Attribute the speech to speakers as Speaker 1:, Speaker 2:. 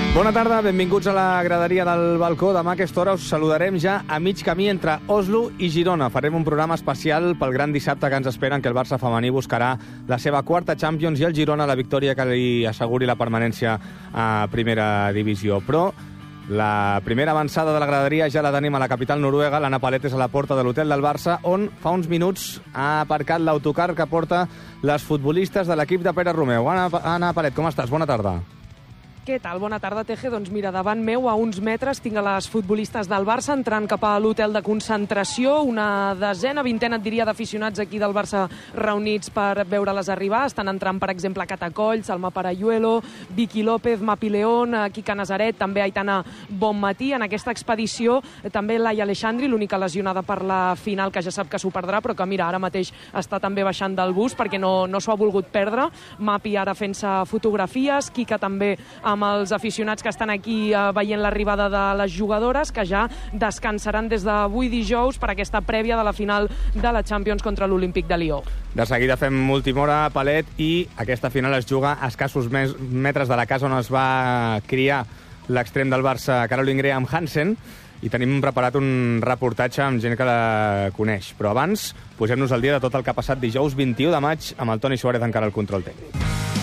Speaker 1: Bona tarda, benvinguts a la graderia del balcó. Demà a aquesta hora us saludarem ja a mig camí entre Oslo i Girona. Farem un programa especial pel gran dissabte que ens esperen, que el Barça femení buscarà la seva quarta Champions i el Girona la victòria que li asseguri la permanència a primera divisió. Però la primera avançada de la graderia ja la tenim a la capital noruega. L'Anna Palet és a la porta de l'hotel del Barça, on fa uns minuts ha aparcat l'autocar que porta les futbolistes de l'equip de Pere Romeu. Anna Palet, com estàs? Bona tarda.
Speaker 2: Què tal? Bona tarda, Teje. Doncs mira, davant meu, a uns metres, tinc a les futbolistes del Barça entrant cap a l'hotel de concentració. Una desena, vintena, et diria, d'aficionats aquí del Barça reunits per veure-les arribar. Estan entrant, per exemple, Cata Coll, Salma Parayuelo, Vicky López, Mapi León, Quica Nazaret, també Aitana Bonmatí. En aquesta expedició també Laia Alexandri, l'única lesionada per la final, que ja sap que s'ho perdrà, però que mira, ara mateix està també baixant del bus perquè no s'ho ha volgut perdre. Mapi ara fent-se fotografies, Quica també amb els aficionats que estan aquí veient l'arribada de les jugadores, que ja descansaran des d'avui dijous per aquesta prèvia de la final de la Champions contra l'Olímpic de Lió.
Speaker 1: De seguida fem última hora, Palet, i aquesta final es juga a escassos metres de la casa on es va criar l'extrem del Barça, Caroline Graham Hansen, i tenim preparat un reportatge amb gent que la coneix. Però abans, posem-nos al dia de tot el que ha passat dijous 21 de maig amb el Toni Suárez encara al control tècnic.